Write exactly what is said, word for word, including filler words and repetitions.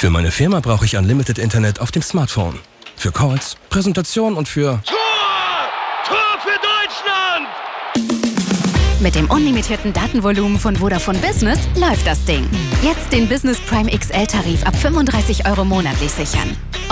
Für meine Firma brauche ich Unlimited Internet auf dem Smartphone. Für Calls, Präsentation und für... Tor! Tor für Deutschland! Mit dem unlimitierten Datenvolumen von Vodafone Business läuft das Ding. Jetzt den Business Prime X L-Tarif ab fünfunddreißig Euro monatlich sichern.